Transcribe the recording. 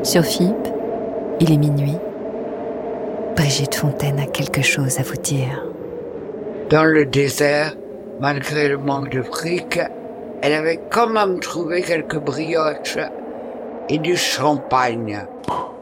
Sur FIP, il est minuit. Brigitte Fontaine a quelque chose à vous dire. Dans le désert, malgré le manque de fric, elle avait quand même trouvé quelques brioches et du champagne.